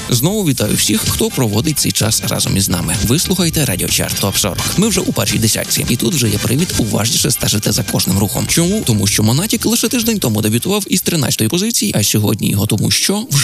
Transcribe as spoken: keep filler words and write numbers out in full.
Знову вітаю всіх, хто проводить цей час разом із нами. Ви слухаєте Радіочарт Топ сорок. Ми вже у першій десятці, і тут вже є привід уважніше стежити за кожним рухом. Чому? Тому що Монатік лише тиждень тому дебютував із тринадцятої позиції, а сьогодні його тому що вже